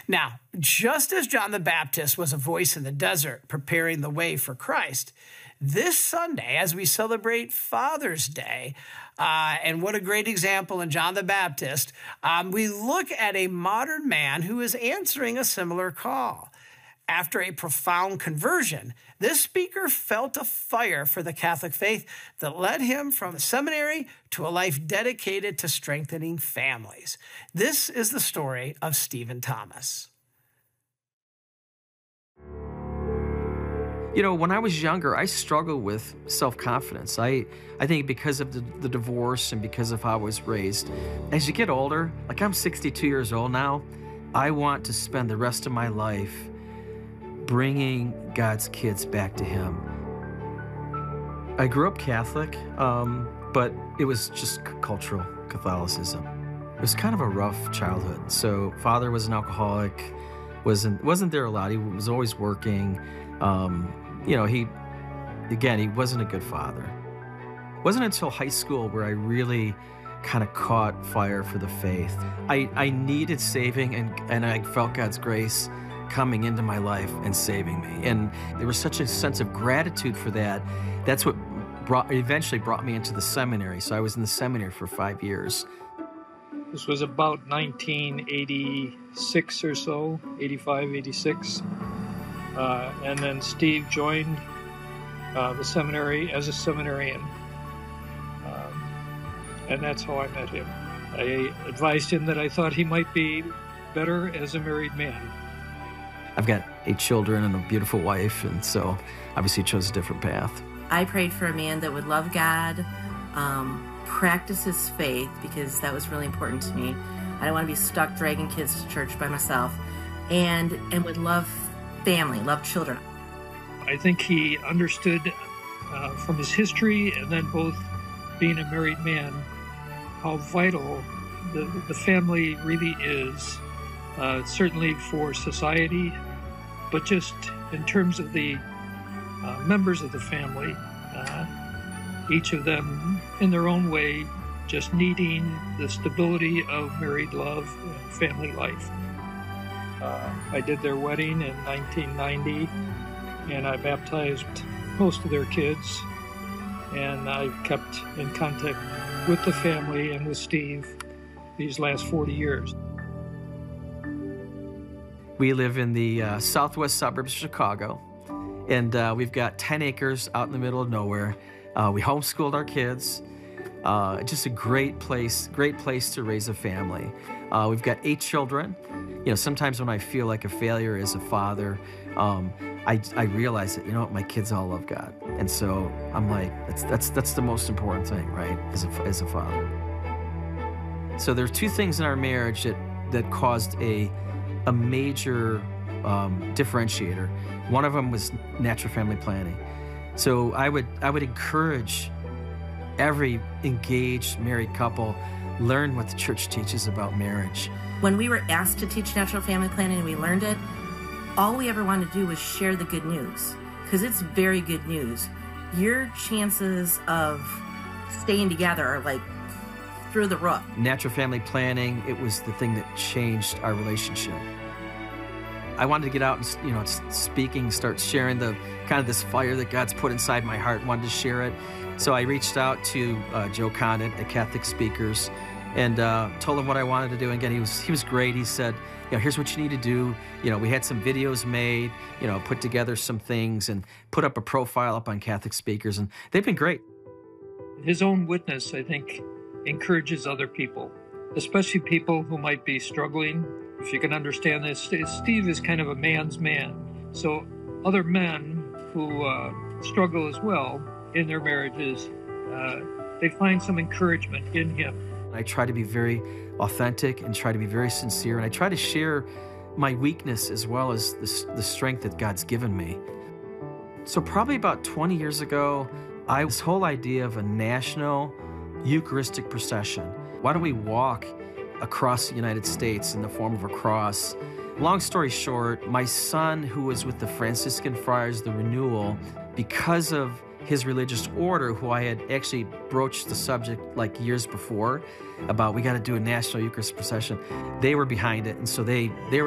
Now, just as John the Baptist was a voice in the desert preparing the way for Christ, this Sunday, as we celebrate Father's Day, and what a great example in John the Baptist, we look at a modern man who is answering a similar call. After a profound conversion, this speaker felt a fire for the Catholic faith that led him from the seminary to a life dedicated to strengthening families. This is the story of Stephen Thomas. You know, when I was younger, I struggled with self-confidence. I think because of the divorce and because of how I was raised. As you get older, like I'm 62 years old now, I want to spend the rest of my life bringing God's kids back to Him. I grew up Catholic, but it was just cultural Catholicism. It was kind of a rough childhood. So father was an alcoholic, wasn't there a lot. He was always working. You know, he wasn't a good father. It wasn't until high school where I really kind of caught fire for the faith. I needed saving, and I felt God's grace coming into my life and saving me. And there was such a sense of gratitude for that. That's what eventually brought me into the seminary. So I was in the seminary for 5 years. This was about 1986 or so, 85, 86. And then Steve joined the seminary as a seminarian. And that's how I met him. I advised him that I thought he might be better as a married man. I've got 8 children and a beautiful wife, and so obviously chose a different path. I prayed for a man that would love God, practice his faith, because that was really important to me. I don't want to be stuck dragging kids to church by myself, and would love family, love children. I think he understood from his history and then both being a married man how vital the family really is, certainly for society, but just in terms of the members of the family, each of them in their own way just needing the stability of married love and family life. I did their wedding in 1990, and I baptized most of their kids, and I've kept in contact with the family and with Steve these last 40 years. We live in the southwest suburbs of Chicago, and we've got 10 acres out in the middle of nowhere. We homeschooled our kids. Just a great place to raise a family. We've got 8 children. You know, sometimes when I feel like a failure as a father, I realize that, you know what, my kids all love God. And so I'm like, that's the most important thing, right, as a father. So there's 2 things in our marriage that caused a major differentiator. One of them was natural family planning. So I would encourage every engaged married couple, learn what the church teaches about marriage. When we were asked to teach natural family planning and we learned it, all we ever wanted to do was share the good news, because it's very good news. Your chances of staying together are like through the roof. Natural family planning, it was the thing that changed our relationship. I wanted to get out and, you know, speaking, start sharing the kind of this fire that God's put inside my heart, wanted to share it. So I reached out to Joe Condit at Catholic Speakers and told him what I wanted to do. And again, he was great. He said, you know, here's what you need to do. You know, we had some videos made, you know, put together some things and put up a profile up on Catholic Speakers, and they've been great. His own witness, I think, encourages other people, especially people who might be struggling. If you can understand this, Steve is kind of a man's man. So other men who struggle as well in their marriages, they find some encouragement in him. I try to be very authentic and try to be very sincere, and I try to share my weakness as well as the strength that God's given me. So probably about 20 years ago, this whole idea of a national Eucharistic procession. Why don't we walk across the United States in the form of a cross? Long story short, my son, who was with the Franciscan Friars, the Renewal, because of his religious order, who I had actually broached the subject like years before about we got to do a national Eucharist procession, they were behind it, and so they were